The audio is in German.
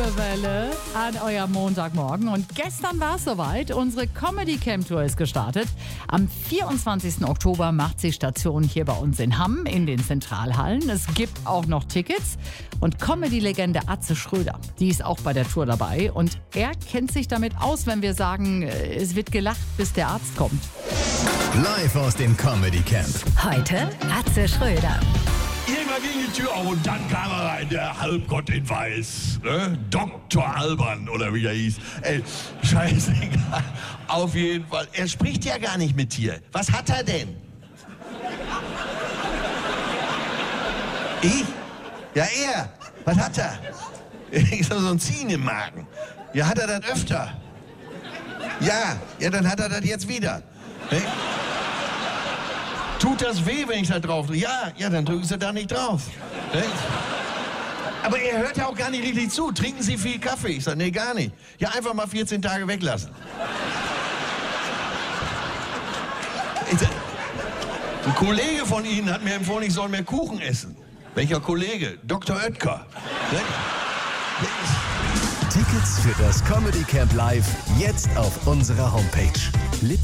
Liebe Welle an euer Montagmorgen. Und gestern war es soweit. Unsere Comedy Camp Tour ist gestartet. Am 24. Oktober macht sie Station hier bei uns in Hamm in den Zentralhallen. Es gibt auch noch Tickets. Und Comedy-Legende Atze Schröder, die ist auch bei der Tour dabei. Und er kennt sich damit aus, wenn wir sagen, es wird gelacht, bis der Arzt kommt. Live aus dem Comedy Camp. Heute Atze Schröder. Irgendwann ging die Tür auf und dann kam er rein, der Halbgott in Weiß. Ne? Dr. Alban oder wie er hieß. Ey, scheißegal. Auf jeden Fall. Er spricht ja gar nicht mit dir. Was hat er denn? Ich? Ja, er. Was hat er? Ich sag, so ein Ziehen im Magen. Ja, hat er das öfter? Ja, dann hat er das jetzt wieder. Ne? Tut das weh, wenn ich da drauf drücke? Ja, dann drücken Sie da nicht drauf. Ne? Aber er hört ja auch gar nicht richtig zu. Trinken Sie viel Kaffee? Ich sage, nee, gar nicht. Ja, einfach mal 14 Tage weglassen. Ein Kollege von Ihnen hat mir empfohlen, ich soll mehr Kuchen essen. Welcher Kollege? Dr. Oetker. Ne? Tickets für das Comedy Camp Live jetzt auf unserer Homepage.